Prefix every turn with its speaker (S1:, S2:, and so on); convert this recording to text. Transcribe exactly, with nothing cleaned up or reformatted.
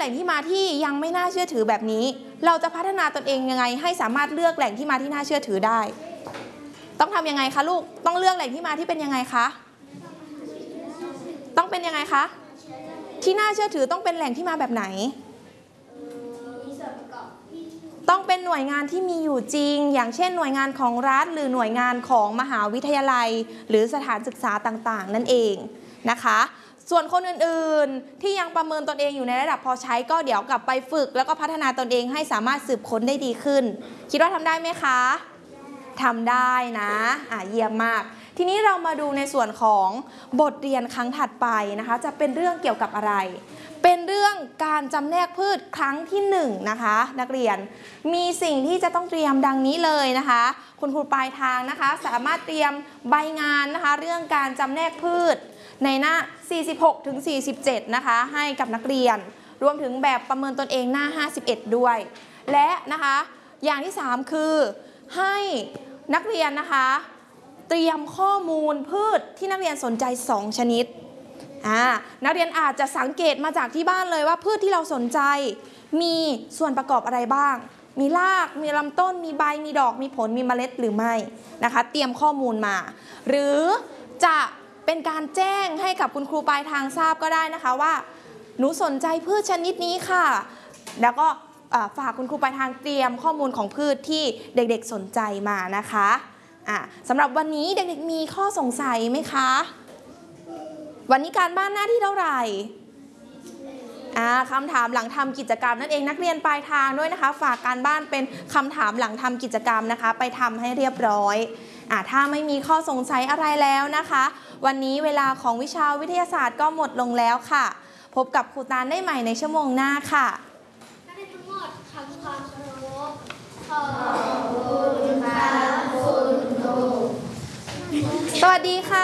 S1: หล่งที่มาที่ยังไม่น่าเชื่อถือแบบนี้เราจะพัฒนาตนเองยังไงให้สามารถเลือกแหล่งที่มาที่น่าเชื่อถือได้ต้องทำยังไงคะลูกต้องเลือกแหล่งที่มาที่เป็นยังไงคะต้องเป็นยังไงคะที่น่าเชื่อถือต้องเป็นแหล่งที่มาแบบไหนต้องเป็นหน่วยงานที่มีอยู่จริงอย่างเช่นหน่วยงานของรัฐหรือหน่วยงานของมหาวิทยาลัยหรือสถานศึกษาต่างๆนั่นเองนะคะส่วนคนอื่นๆที่ยังประเมินตนเองอยู่ในระดับพอใช้ก็เดี๋ยวกลับไปฝึกแล้วก็พัฒนาตนเองให้สามารถสืบค้นได้ดีขึ้นคิดว่าทำได้ไหมคะทำได้นะอ่ะเยี่ยมมากทีนี้เรามาดูในส่วนของบทเรียนครั้งถัดไปนะคะจะเป็นเรื่องเกี่ยวกับอะไรเป็นเรื่องการจำแนกพืชครั้งที่หนึ่งนะคะนักเรียนมีสิ่งที่จะต้องเตรียมดังนี้เลยนะคะคุณครูปลายทางนะคะสามารถเตรียมใบงานนะคะเรื่องการจำแนกพืชในหน้า สี่สิบหกถึงสี่สิบเจ็ด นะคะให้กับนักเรียนรวมถึงแบบประเมินตนเองหน้า ห้าสิบเอ็ด ด้วยและนะคะอย่างที่สามคือให้นักเรียนนะคะเตรียมข้อมูลพืชที่นักเรียนสนใจสองชนิดอ่านักเรียนอาจจะสังเกตมาจากที่บ้านเลยว่าพืชที่เราสนใจมีส่วนประกอบอะไรบ้างมีรากมีลำต้นมีใบมีดอกมีผลมีเมล็ดหรือไม่นะคะเตรียมข้อมูลมาหรือจะเป็นการแจ้งให้กับคุณครูปลายทางทราบก็ได้นะคะว่าหนูสนใจพืชชนิดนี้ค่ะแล้วก็ฝากคุณครูปลายทางเตรียมข้อมูลของพืชที่เด็กๆสนใจมานะคะอ่ะสำหรับวันนี้เด็กๆมีข้อสงสัยไหมคะวันนี้การบ้านหน้าที่เท่าไหร่อ่าคำถามหลังทำกิจกรรมนั่นเองนักเรียนปลายทางด้วยนะคะฝากการบ้านเป็นคำถามหลังทำกิจกรรมนะคะไปทำให้เรียบร้อยอ่าถ้าไม่มีข้อสงสัยอะไรแล้วนะคะวันนี้เวลาของวิชาวิทยาศาสตร์ก็หมดลงแล้วค่ะพบกับครูตาลได้ใหม่ในชั่วโมงหน้าค่ะ
S2: นักเรียนทั้งหมดทำความเคารพขอบคุณค่ะคุณครู
S1: สวัสดีค่ะ